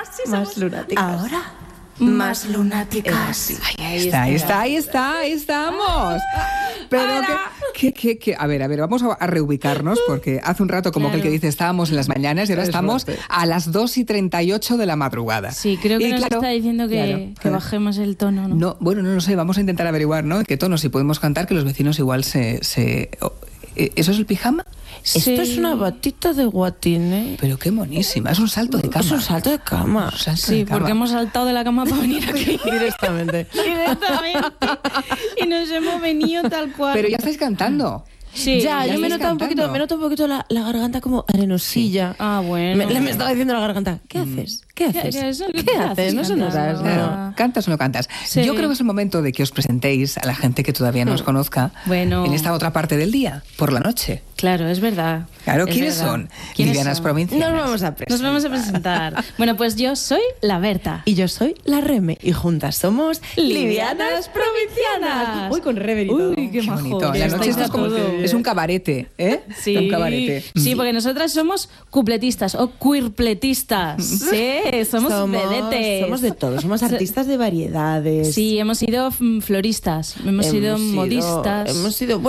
más lunáticas. Ahora, más lunáticas. Ahí estamos. Pero a ver, vamos a reubicarnos porque hace un rato como que el que dice estábamos en las mañanas y ahora estamos a las 2:38 de la madrugada. Sí, creo que nos está diciendo que bajemos el tono, ¿no? Bueno, no lo sé, vamos a intentar averiguar, ¿no? ¿Qué tono? Si podemos cantar, que los vecinos igual ¿eso es el pijama? Esto es una batita de guatine. Pero qué monísima, es un salto de cama. Es un salto de cama. Porque hemos saltado de la cama para venir aquí. Directamente. Y nos hemos venido tal cual. Pero ya estáis cantando. Sí, ya, yo me noto un poquito la garganta como arenosilla. Sí. Ah, bueno. Me estaba diciendo la garganta, ¿qué haces? ¿Qué haces? ¿Qué haces? No se nos das. Claro, ¿cantas o no cantas? Sí. Yo creo que es el momento de que os presentéis a la gente que todavía no os conozca en esta otra parte del día, por la noche. Claro, es verdad. Claro, ¿quiénes son? Livianas provincianas. Nos vamos a presentar. Bueno, pues yo soy la Berta. Y yo soy la Reme. Y juntas somos Livianas Provincianas. Uy, con rever y todo. Uy, qué majo. Bonito. La noche es un cabarete, ¿eh? Sí. Un cabarete. Sí, porque nosotras somos cupletistas o queerpletistas. Sí, somos vedetes. Somos de todo. Somos artistas de variedades. Sí, hemos sido floristas, hemos sido modistas. Hemos sido...